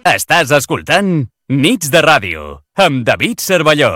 Estàs escoltant Nits de Ràdio amb David Cervelló.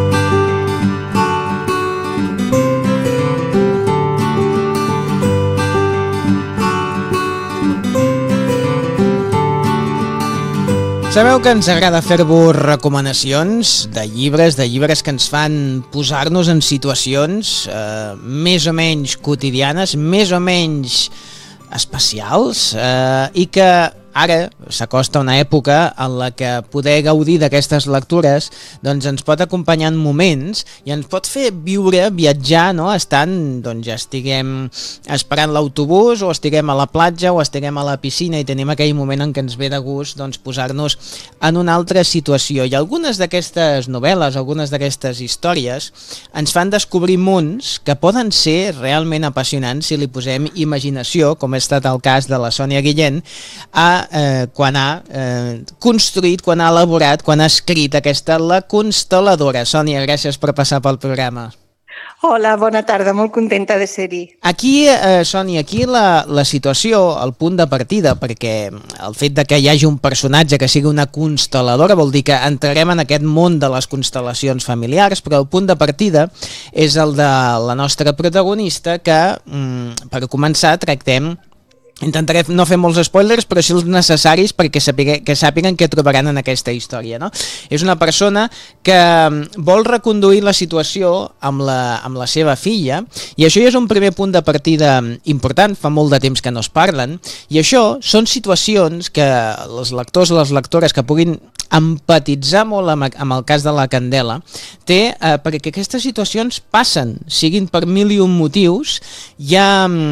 Sabeu que ens agrada fer-vos recomanacions de llibres que ens fan posar-nos en situacions més o menys quotidianes, més o menys especials, i que ara s'acosta una època en la que poder gaudir d'aquestes lectures doncs ens pot acompanyar en moments i ens pot fer viure, viatjar, no? Estant, doncs ja estiguem esperant l'autobús o estiguem a la platja o estiguem a la piscina i tenim aquell moment en què ens ve de gust doncs, posar-nos en una altra situació. I algunes d'aquestes novel·les, algunes d'aquestes històries ens fan descobrir mons que poden ser realment apassionants si li posem imaginació, com ha estat el cas de la Sònia Guillén, quan ha construït, quan ha elaborat, quan ha escrit aquesta La Constel·ladora. Sònia, gràcies per passar pel programa. Hola, bona tarda, molt contenta de ser-hi. Aquí, Sònia, aquí la situació, el punt de partida, perquè el fet de que hi hagi un personatge que sigui una constel·ladora vol dir que entrarem en aquest món de les constel·lacions familiars, però el punt de partida és el de la nostra protagonista que, per començar, intentaré no fer molts spoilers, però sí els necessaris perquè sàpiguen què trobaran en aquesta història, no? És una persona que vol reconduir la situació amb la seva filla, i això ja és un primer punt de partida important, fa molt de temps que no es parlen, i això són situacions que els lectors o les lectores que puguin empatitzar molt amb el cas de la Candela perquè aquestes situacions passen, siguin per mil i un motius. Hi ha